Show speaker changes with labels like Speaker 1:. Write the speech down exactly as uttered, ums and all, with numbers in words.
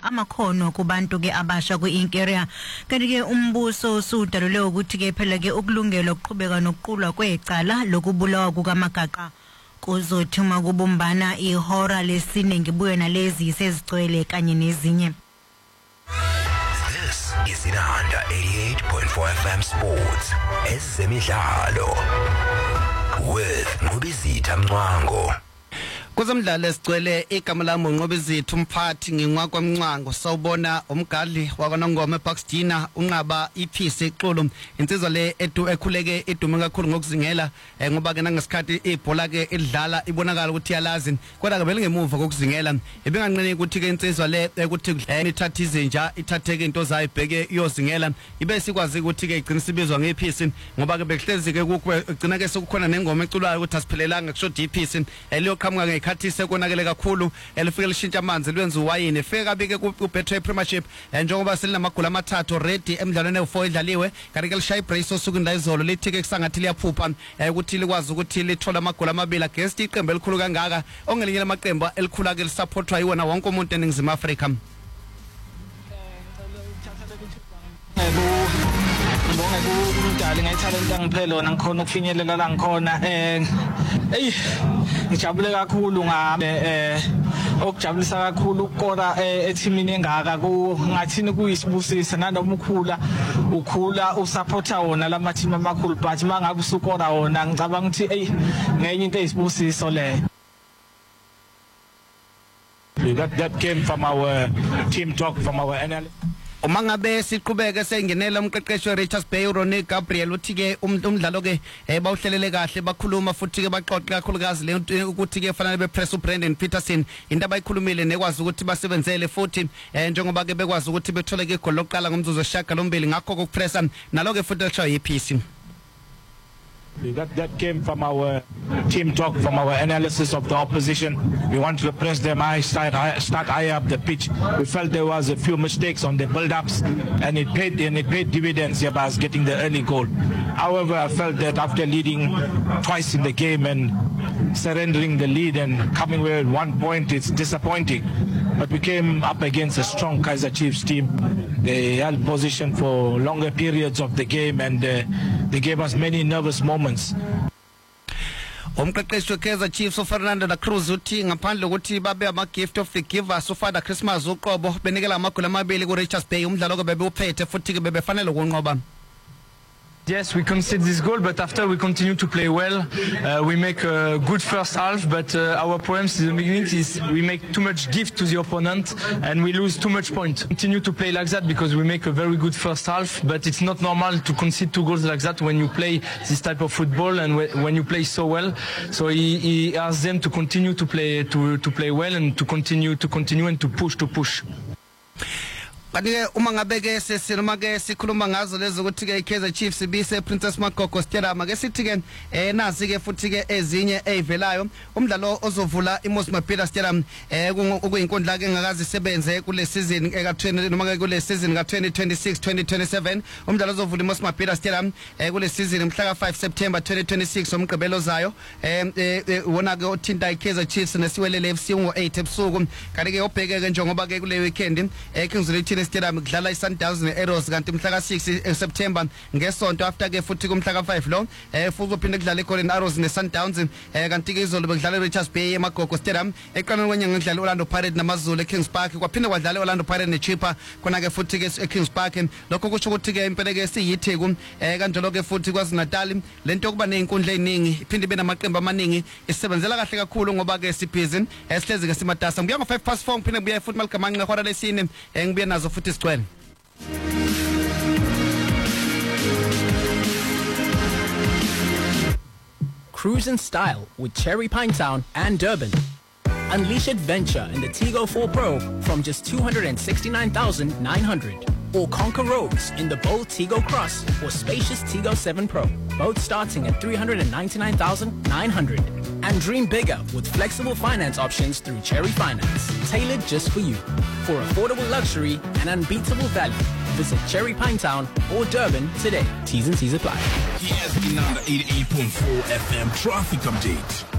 Speaker 1: amakhono kubantu ke abasha ku-Inkeria. Kanti ke umbuso usudalule ukuthi ke phela ke ukulungela ukuqhubeka nokuqulwa kwecala lokubulawa kukaMagaqa kuzothuma kubumbana ihora lesine ngibuye nalezi sezigcwele kanye nezinye.
Speaker 2: This is Inanda eighty-eight point four F M Sports. Ezemidlalo with Ngubizitha Mncwango.
Speaker 3: Kuzomdlalo esigcwele igama lami uNqobizitha umphathi nginqwakwa Mncwango sawubona umgadli wakwaNongoma eBuxdina unqaba iphisi eXolo insizwa le edu ekhuleke edume kakhulu ngokuzingela ngoba ke nangesikhathi ibhola ke idlala ibonakala ukuthi yalazi kodwa ke belingemuva kokuzingela ebenganqene ukuthi ke insizwa le ukuthi ithatha izinja ithatheke into zayo ibheke iyozingela ibe sikwazi ukuthi ke igcina sibizwa ngephisi ngoba ke bekuhlezi ke kugcina ke sekukhona nengoma eculwayo ukuthi asiphelelanga kusho iphisi eliyoqhamuka khathi sekonakele kakhulu elifike lishintsha amanzi lwenza uwayini feka bike ku Betray Premiership njengoba selinamagula amathathu ready emidlalweni ewu-four idlaliwe kanti ke lishaya ibrace osukunda izolo lithi ke kusangathi liyaphupha ukuthi likwazi ukuthi lithola amagula amabili against iqembu elikhulu kangaka ongelinye lamaqembu elikhula ke lisupportwa yiwona wonke umuntu eNingizimu Afrika.
Speaker 4: Ngibonga kumdali ngayithalente angiphelo lona ngikhona ukufinyelela la ngikhona eh hey ngijabule kakhulu ngabe eh okujabulisa kakhulu ukukora ethimini engaka ku ngathini kuyisibusisa nanoma ukhula ukhula usupporta wona lama team amakhulu but mangabe usukora wona ngicabanga ukuthi hey ngenye into eyisibusiso le.
Speaker 5: That, that came from our team talk, from our analysis.
Speaker 3: Uma ngabe siqhubeke sengenela umqeqeshi weRichards Bay uRonnie Gabriel uthi ke umdlalo ke bawuhlelele kahle bakhuluma futhi ke baxoxe kakhulukazi le ukuthi ke fanele bepress uBrandon Peterson into abayikhulumile nekwazi ukuthi basebenzele futhi njengoba ke bekwazi ukuthi bethole ke igoli lokuqala ngomzuzu weshaka lombili ngakho kokupressa nalo ke futhi lishaye iphisi.
Speaker 5: That, that came from our team talk, from our analysis of the opposition. We wanted to press them high, start, high, start high up the pitch. We felt there was a few mistakes on the build-ups, and it paid and it paid dividends here by us getting the early goal. However, I felt that after leading twice in the game and surrendering the lead and coming away with one point, it's disappointing. But we came up against a strong Kaizer Chiefs team. They held position for longer periods of the game, and uh, they gave us many nervous moments.
Speaker 3: Umqeqeshi weKaizer Chiefs uFernando da Cruz uthi ngaphandle ukuthi babe ama gift of the givers uFather Christmas uqobo benikela amagoli amabili kuRichards Bay umdlalo ke bebe uphethe futhi ke bebefanele ukunqoba.
Speaker 6: Yes, we conceded this goal, but after we continue to play well. Uh, we make a good first half, but uh, our problem in the beginning is we make too much gift to the opponent and we lose too much point. Continue to play like that because we make a very good first half, but it's not normal to concede two goals like that when you play this type of football and when you play so well. So he, he asks them to continue to play to to play well and to continue to continue and to push to push.
Speaker 3: Kanike uma ngabe ke sesinoma ke sikhuluma ngazo lezo ukuthi ke iKaizer Chiefs bise Princess Makoko Stadium ke sithi ke eh nazi ke futhi ke ezinye ezivelayo umdlalo ozovula iMoses Mabhida Stadium eh okuyinkundla ke ngakazi sebenze kule season eka twenty noma ke kule season ka twenty twenty-six twenty twenty-seven umdlalo ozovula iMoses Mabhida Stadium eh kule season mhla ka five September twenty twenty-six umgqibelo zayo eh wona ke othinta iKaizer Chiefs nesiwelele F C ngo eight ebusuku kanti ke obheke ke njengoba ke kule weekend eh Kingsley Stadium kudlala iSundowns neArrows kanti mhla ka six September ngesonto after ke futhi kumhla ka five lo eh futhi uphinde kudlala iColin Arrows neSundowns eh kanti ke izolo bekudlala eRichards Bay eMagogo Stadium eqaleni kwenyanga ngidlala Orlando Pirates namaZulu eKings Park kwaphinde kwadlala Orlando Pirates neChippa khona ke futhi ke eKings Park lokho kusho ukuthi ke impela ke siyitheku eh kanjalo ke futhi kwaZulu-Natal lento yokuba nezinkundla eziningi iphinde ibe namaqembu amaningi isebenzela kahle kakhulu ngoba ke sibhizi esihlezi ke simatasa ngibuya ngo five past four ngiphinde ngibuya futhi maligamanqa ihora lesine eh ngibuya nazo futhi sigcwele.
Speaker 7: Cruise in style with Cherry Pinetown and Durban. Unleash adventure in the Tigo four Pro from just two hundred sixty-nine thousand nine hundred. Or conquer roads in the bold Tigo Cross or spacious Tigo seven Pro, both starting at three hundred ninety-nine thousand nine hundred. And dream bigger with flexible finance options through Cherry Finance, tailored just for you. For affordable luxury and unbeatable value, visit Cherry Pinetown or Durban today. T's and C's apply.
Speaker 2: Here's the number eighty-eight point four F M traffic update.